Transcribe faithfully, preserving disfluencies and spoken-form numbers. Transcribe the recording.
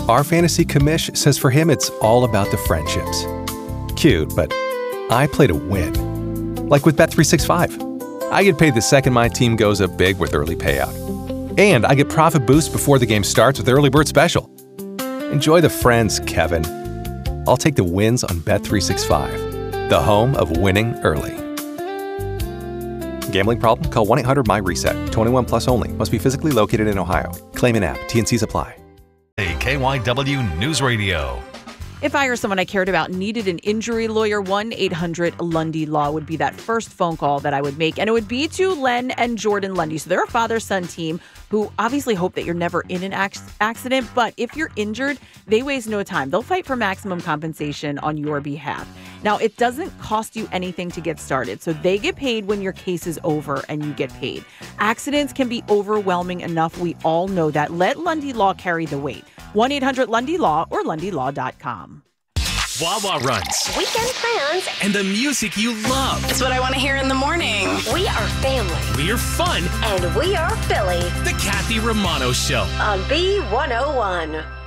Our fantasy commish says for him it's all about the friendships. Cute, but I play to win. Like with Bet three sixty-five. I get paid the second my team goes up big with early payout. And I get profit boost before the game starts with Early Bird Special. Enjoy the friends, Kevin. I'll take the wins on Bet three sixty-five, the home of winning early. Gambling problem? Call one eight hundred M Y reset. twenty-one plus only. Must be physically located in Ohio. Claim in app. T N Cs apply. K Y W News Radio. If I or someone I cared about needed an injury lawyer, one eight hundred Lundy Law would be that first phone call that I would make. And it would be to Len and Jordan Lundy. So they're a father-son team who obviously hope that you're never in an ac- accident. But if you're injured, they waste no time. They'll fight for maximum compensation on your behalf. Now, it doesn't cost you anything to get started. So they get paid when your case is over and you get paid. Accidents can be overwhelming enough. We all know that. Let Lundy Law carry the weight. one eight hundred Lundy Law or lundy law dot com. Wawa runs. Weekend plans. And the music you love. It's what I want to hear in the morning. We are family. We're fun. And we are Philly. The Kathy Romano Show. On B one oh one.